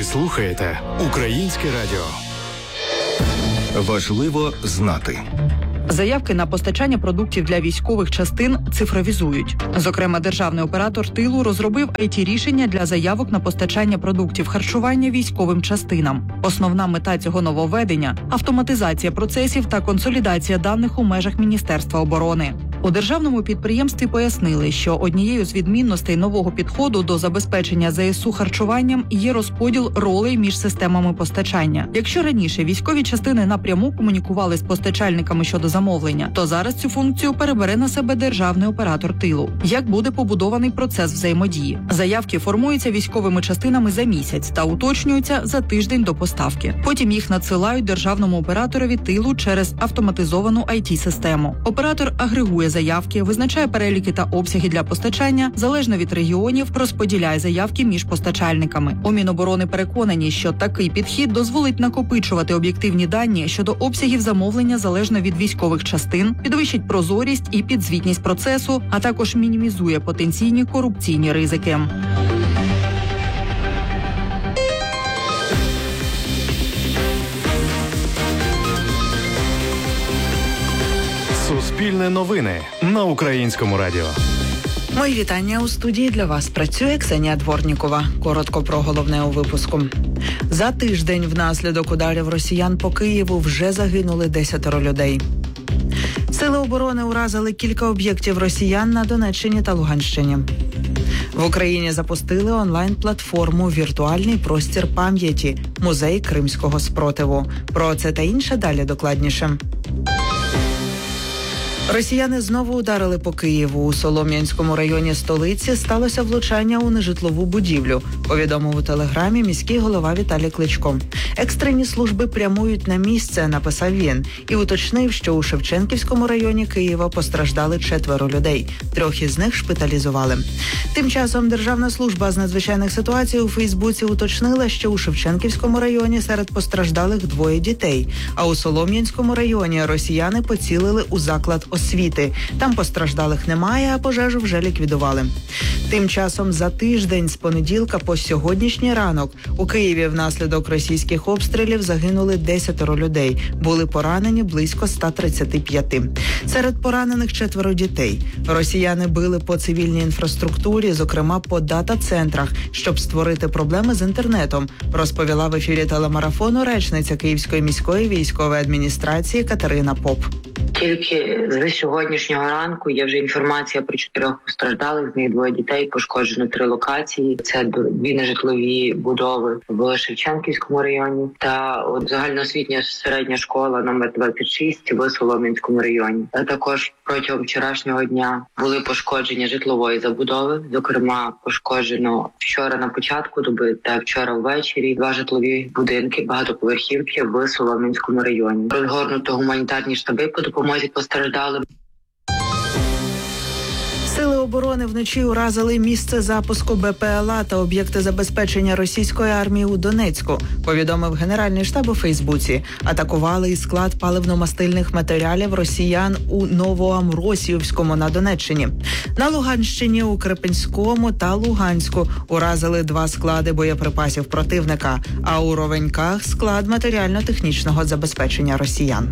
слухаєте Українське радіо. Важливо знати. Заявки на постачання продуктів для військових частин цифровізують. Зокрема, державний оператор тилу розробив IT-рішення для заявок на постачання продуктів харчування військовим частинам. Основна мета цього нововведення – автоматизація процесів та консолідація даних у межах Міністерства оборони. У державному підприємстві пояснили, що однією з відмінностей нового підходу до забезпечення ЗСУ харчуванням є розподіл ролей між системами постачання. Якщо раніше військові частини напряму комунікували з постачальниками щодо замовлення, то зараз цю функцію перебере на себе державний оператор тилу. Як буде побудований процес взаємодії? Заявки формуються військовими частинами за місяць та уточнюються за тиждень до поставки. Потім їх надсилають державному операторові тилу через автоматизовану IT-систему. Оператор агрегує заявки, визначає переліки та обсяги для постачання, залежно від регіонів, розподіляє заявки між постачальниками. У Міноборони переконані, що такий підхід дозволить накопичувати об'єктивні дані щодо обсягів замовлення залежно від військових частин, підвищить прозорість і підзвітність процесу, а також мінімізує потенційні корупційні ризики. Суспільне новини на Українському радіо. Мої вітання. У студії для вас працює Ксенія Дворнікова. Коротко про головне у випуску. За тиждень внаслідок ударів росіян по Києву вже загинули 10 людей. Сили оборони уразили кілька об'єктів росіян на Донеччині та Луганщині. В Україні запустили онлайн-платформу «Віртуальний простір пам'яті. Музей Кримського спротиву». Про це та інше далі докладніше. Росіяни знову ударили по Києву. У Солом'янському районі столиці сталося влучання у нежитлову будівлю, повідомив у телеграмі міський голова Віталій Кличко. Екстрені служби прямують на місце, написав він, і уточнив, що у Шевченківському районі Києва постраждали 4 людей. 3 із них шпиталізували. Тим часом Державна служба з надзвичайних ситуацій у Фейсбуці уточнила, що у Шевченківському районі серед постраждалих 2 дітей, а у Солом'янському районі росіяни поцілили у заклад освіти. Там постраждалих немає, а пожежу вже ліквідували. Тим часом за тиждень з понеділка по сьогоднішній ранок у Києві внаслідок російських обстрілів загинули 10 людей. Були поранені близько 135. Серед поранених 4 дітей. Росіяни били по цивільній інфраструктурі, зокрема по дата-центрах, щоб створити проблеми з інтернетом, розповіла в ефірі телемарафону речниця Київської міської військової адміністрації Катерина Поп. Тільки з сьогоднішнього ранку є вже інформація про 4 постраждалих, з них 2 дітей, пошкоджено 3 локації. Це 2 нежитлові будови в Шевченківському районі та загальноосвітня середня школа номер 26 в Солом'янському районі. А також протягом вчорашнього дня були пошкодження житлової забудови. Зокрема, пошкоджено вчора на початку доби та вчора ввечері 2 житлові будинки багатоповерхівки в Солом'янському районі. Розгорнуто гуманітарні штаби по допомозі постраждалим. Сили оборони вночі уразили місце запуску БПЛА та об'єкти забезпечення російської армії у Донецьку, повідомив Генеральний штаб у Фейсбуці. Атакували і склад паливно-мастильних матеріалів росіян у Новоамросіївському на Донеччині. На Луганщині у Крепинському та Луганську уразили 2 склади боєприпасів противника, а у Ровеньках – склад матеріально-технічного забезпечення росіян.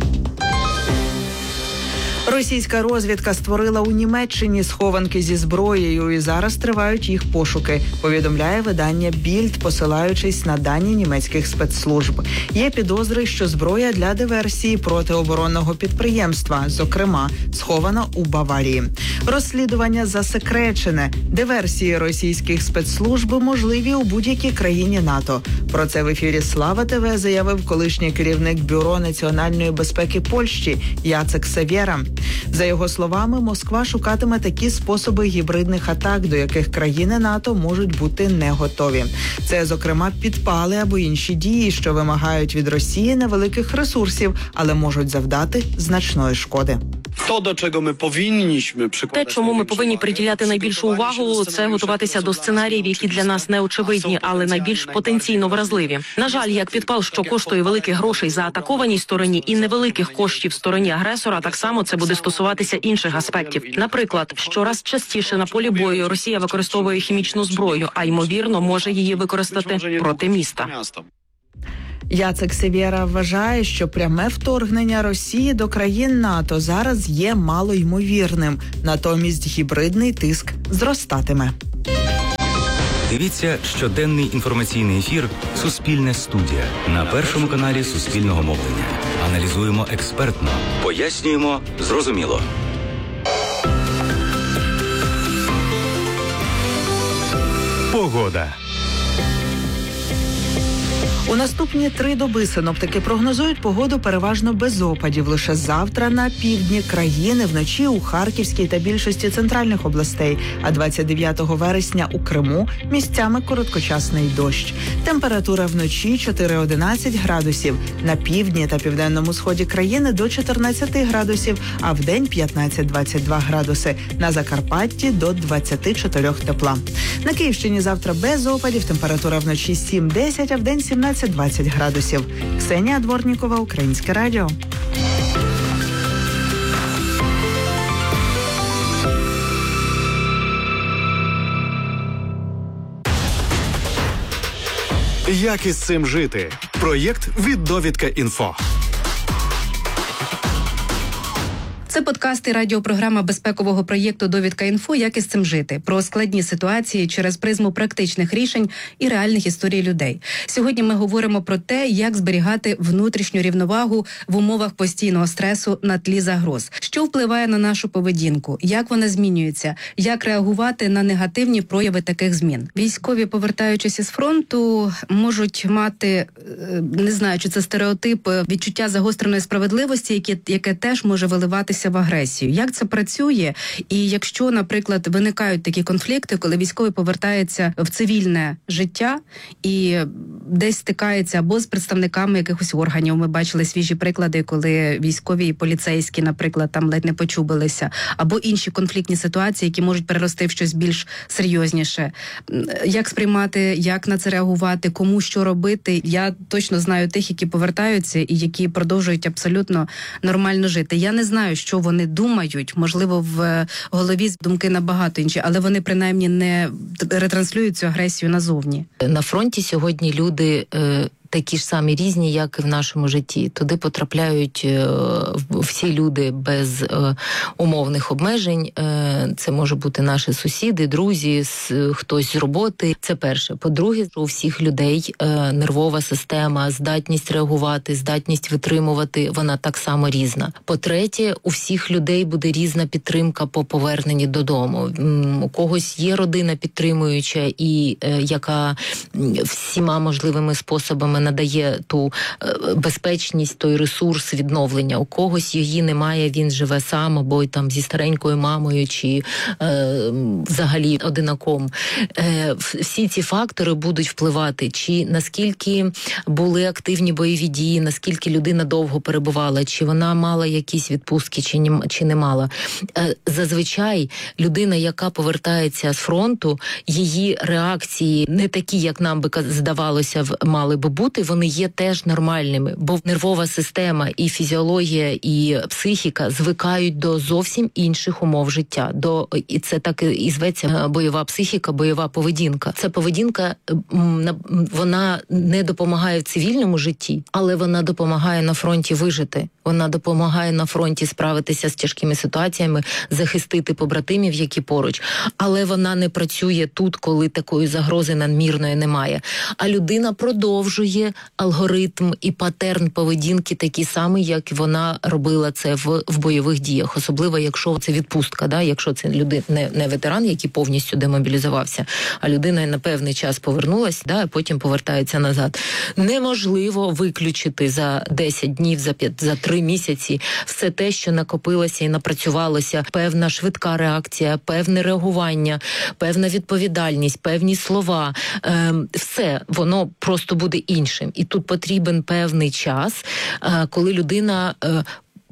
Російська розвідка створила у Німеччині схованки зі зброєю і зараз тривають їх пошуки, повідомляє видання Більд, посилаючись на дані німецьких спецслужб. Є підозри, що зброя для диверсії протиоборонного підприємства, зокрема, схована у Баварії. Розслідування засекречене. Диверсії російських спецслужб можливі у будь-якій країні НАТО. Про це в ефірі Слава ТВ заявив колишній керівник Бюро національної безпеки Польщі Яцек Савєра. За його словами, Москва шукатиме такі способи гібридних атак, до яких країни НАТО можуть бути не готові. Це, зокрема, підпали або інші дії, що вимагають від Росії невеликих ресурсів, але можуть завдати значної шкоди. To, do czego ми powinniśmy Те, чому ми повинні приділяти найбільшу увагу, це готуватися до сценаріїв, які для нас не очевидні, але найбільш потенційно вразливі. На жаль, як підпал, що коштує великих грошей за атакованій стороні і невеликих коштів стороні агресора, так само це буде стосуватися інших аспектів. Наприклад, щораз частіше на полі бою Росія використовує хімічну зброю, а ймовірно може її використати проти міста. Яцек Севєра вважає, що пряме вторгнення Росії до країн НАТО зараз є малоймовірним. Натомість гібридний тиск зростатиме. Дивіться щоденний інформаційний ефір «Суспільне студія» на Першому каналі Суспільного мовлення. Аналізуємо експертно, пояснюємо зрозуміло. Погода. У наступні 3 доби синоптики прогнозують погоду переважно без опадів. Лише завтра на півдні країни, вночі у Харківській та більшості центральних областей, а 29 вересня у Криму місцями короткочасний дощ. Температура вночі 4-11 градусів, на півдні та південному сході країни до 14 градусів, а вдень 15-22 градуси, на Закарпатті до 24 тепла. На Київщині завтра без опадів, температура вночі 7-10, а вдень 17-20 градусів. Ксенія Дворнікова, Українське радіо. Як із цим жити? Проєкт від Довідка.Інфо. Це подкаст і радіопрограма безпекового проєкту «Довідка.Інфо. Як із цим жити?» про складні ситуації через призму практичних рішень і реальних історій людей. Сьогодні ми говоримо про те, як зберігати внутрішню рівновагу в умовах постійного стресу на тлі загроз. Що впливає на нашу поведінку? Як вона змінюється? Як реагувати на негативні прояви таких змін? Військові, повертаючись із фронту, можуть мати, не знаю, чи це стереотип, відчуття загостреної справедливості, яке теж може виливатися в агресію. Як це працює? І якщо, наприклад, виникають такі конфлікти, коли військовий повертається в цивільне життя і десь стикається або з представниками якихось органів. Ми бачили свіжі приклади, коли військові і поліцейські, наприклад, там ледь не почубилися, або інші конфліктні ситуації, які можуть перерости в щось більш серйозніше. Як сприймати, як на це реагувати, кому що робити? Я точно знаю тих, які повертаються і які продовжують абсолютно нормально жити. Я не знаю, що вони думають, можливо, в голові думки набагато інші, але вони принаймні не ретранслюють цю агресію назовні. На фронті сьогодні люди такі ж самі різні, як і в нашому житті. Туди потрапляють всі люди без умовних обмежень. Це може бути наші сусіди, друзі, хтось з роботи. Це перше. По-друге, у всіх людей нервова система, здатність реагувати, здатність витримувати, вона так само різна. По-третє, у всіх людей буде різна підтримка по поверненні додому. У когось є родина підтримуюча і яка всіма можливими способами надає ту безпечність, той ресурс відновлення. У когось її немає, він живе сам, або там зі старенькою мамою, чи взагалі одинаком. Всі ці фактори будуть впливати, чи наскільки були активні бойові дії, наскільки людина довго перебувала, чи вона мала якісь відпустки, чи не мала. Зазвичай людина, яка повертається з фронту, її реакції не такі, як нам би здавалося, мали би бути, вони є теж нормальними, бо нервова система і фізіологія, і психіка звикають до зовсім інших умов життя. І це так і зветься бойова психіка, бойова поведінка. Ця поведінка, вона не допомагає в цивільному житті, але вона допомагає на фронті вижити. Вона допомагає на фронті справитися з тяжкими ситуаціями, захистити побратимів, які поруч. Але вона не працює тут, коли такої загрози надмірної немає. А людина продовжує алгоритм і патерн поведінки такий самий, як вона робила це в бойових діях. Особливо, якщо це відпустка, да? Якщо це людина не ветеран, який повністю демобілізувався, а людина на певний час повернулася, да, а потім повертається назад. Неможливо виключити за 10 днів, за 3 місяці все те, що накопилося і напрацювалося. Певна швидка реакція, певне реагування, певна відповідальність, певні слова. Все, воно просто буде іншим. І тут потрібен певний час, коли людина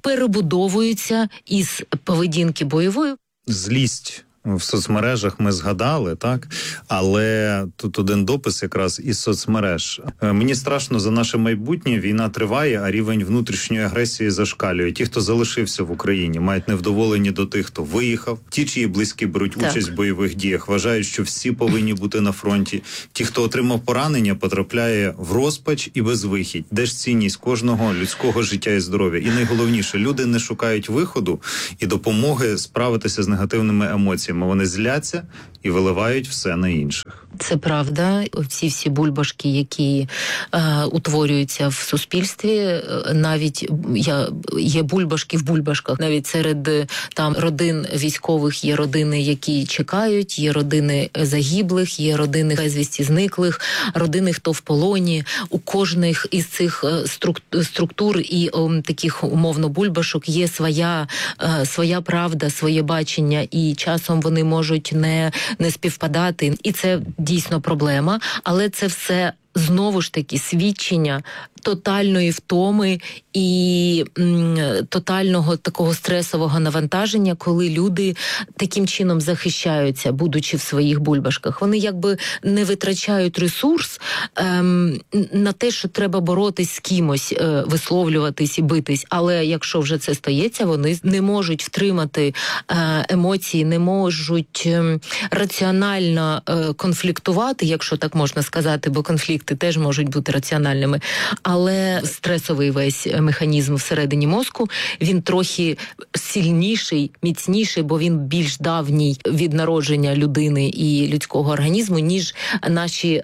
перебудовуються із поведінки бойової. Злість в соцмережах ми згадали, так? Але тут один допис якраз із соцмереж. Мені страшно за наше майбутнє, війна триває, а рівень внутрішньої агресії зашкалює. Ті, хто залишився в Україні, мають невдоволення до тих, хто виїхав. Ті, чиї близькі беруть участь в бойових діях, вважають, що всі повинні бути на фронті. Ті, хто отримав поранення, потрапляє в розпач і безвихідь. Де ж цінність кожного людського життя і здоров'я? І найголовніше, люди не шукають виходу і допомоги справитися з негативними емоціями. Вони зляться і виливають все на інших. Це правда. Всі бульбашки, які утворюються в суспільстві, навіть є бульбашки в бульбашках. Навіть серед там родин військових є родини, які чекають, є родини загиблих, є родини безвісті зниклих, родини, хто в полоні. У кожних із цих структур і таких умовно бульбашок є своя правда, своє бачення, і часом вони можуть не співпадати. І це дійсно проблема, але це все знову ж таки свідчення тотальної втоми і тотального такого стресового навантаження, коли люди таким чином захищаються, будучи в своїх бульбашках. Вони якби не витрачають ресурс на те, що треба боротись з кимось, висловлюватись і битись. Але якщо вже це стається, вони не можуть втримати емоції, не можуть раціонально конфліктувати, якщо так можна сказати, бо конфлікти теж можуть бути раціональними. Але стресовий весь механізм всередині мозку, він трохи сильніший, міцніший, бо він більш давній від народження людини і людського організму, ніж наші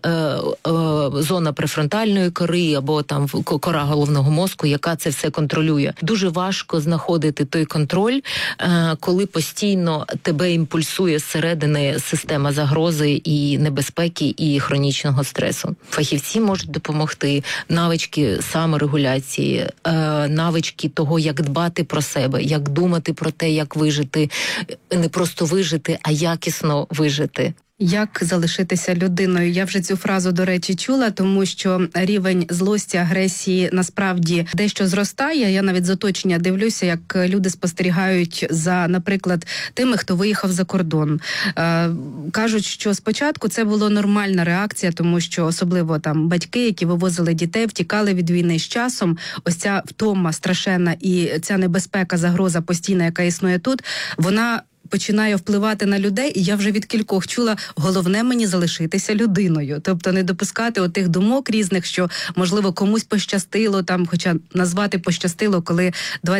зона префронтальної кори або там кора головного мозку, яка це все контролює. Дуже важко знаходити той контроль, коли постійно тебе імпульсує зсередини система загрози і небезпеки і хронічного стресу. Фахівці можуть допомогти, навички саморегуляції, навички того, як дбати про себе, як думати про те, як вижити, не просто вижити, а якісно вижити. Як залишитися людиною? Я вже цю фразу, до речі, чула, тому що рівень злості, агресії насправді дещо зростає. Я навіть з оточення дивлюся, як люди спостерігають за, наприклад, тими, хто виїхав за кордон. Кажуть, що спочатку це була нормальна реакція, тому що особливо там батьки, які вивозили дітей, втікали від війни з часом. Ось ця втома страшенна і ця небезпека, загроза постійна, яка існує тут, вона починає впливати на людей, і я вже від кількох чула, головне мені залишитися людиною. Тобто не допускати отих думок різних, що, можливо, комусь пощастило, там, хоча назвати пощастило, коли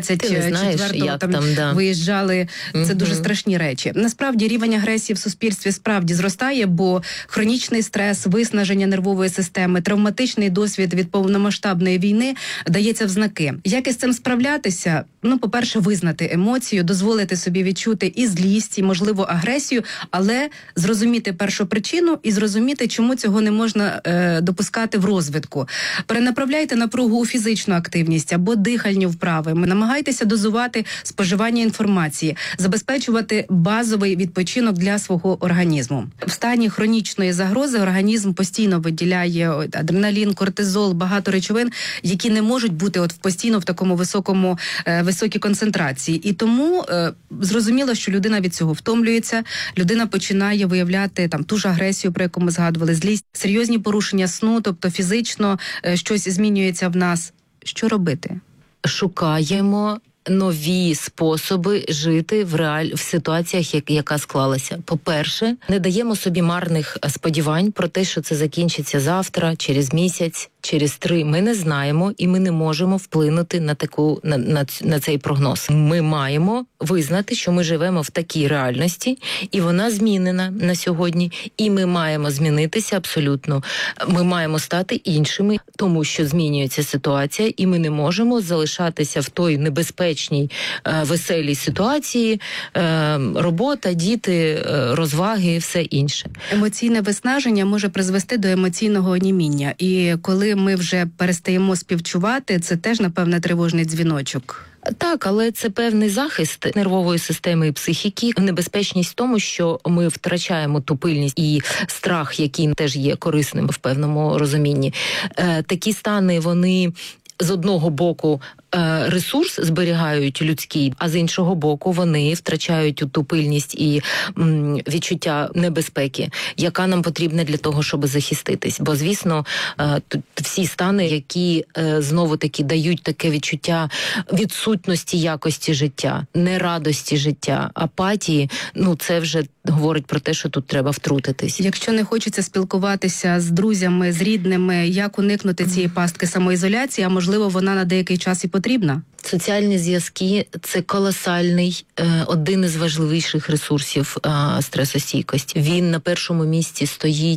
24-го там виїжджали. Це дуже страшні речі. Насправді, рівень агресії в суспільстві справді зростає, бо хронічний стрес, виснаження нервової системи, травматичний досвід від повномасштабної війни дається в знаки. Як із цим справлятися? Ну, по-перше, визнати емоцію, дозволити собі відчути і злість, і, можливо, агресію, але зрозуміти першопричину і зрозуміти, чому цього не можна допускати в розвитку. Перенаправляйте напругу у фізичну активність або дихальні вправи. Намагайтеся дозувати споживання інформації, забезпечувати базовий відпочинок для свого організму. В стані хронічної загрози організм постійно виділяє адреналін, кортизол, багато речовин, які не можуть бути постійно в такому високій концентрації. І тому зрозуміло, що людина від цього втомлюється, людина починає виявляти там ту ж агресію, про яку ми згадували, злість, серйозні порушення сну, тобто фізично щось змінюється в нас. Що робити? Шукаємо нові способи жити в ситуаціях, яка склалася. По-перше, не даємо собі марних сподівань про те, що це закінчиться завтра, через місяць, через 3. Ми не знаємо і ми не можемо вплинути на цей прогноз. Ми маємо визнати, що ми живемо в такій реальності, і вона змінена на сьогодні, і ми маємо змінитися абсолютно. Ми маємо стати іншими, тому що змінюється ситуація, і ми не можемо залишатися в той небезпечній, веселій ситуації, робота, діти, розваги і все інше. Емоційне виснаження може призвести до емоційного оніміння, і коли ми вже перестаємо співчувати, це теж, напевне, тривожний дзвіночок. Так, але це певний захист нервової системи і психіки. Небезпечність в тому, що ми втрачаємо ту пильність і страх, який теж є корисним в певному розумінні. Такі стани, вони з одного боку ресурс зберігають людський, а з іншого боку вони втрачають ту пильність і відчуття небезпеки, яка нам потрібна для того, щоб захиститись. Бо, звісно, всі стани, які знову-таки дають таке відчуття відсутності якості життя, нерадості життя, апатії, це вже говорить про те, що тут треба втрутитись. Якщо не хочеться спілкуватися з друзями, з рідними, як уникнути цієї пастки самоізоляції, а можливо вона на деякий час і потрібна? Соціальні зв'язки – це колосальний, один із важливіших ресурсів стресостійкості. Він на першому місці стоїть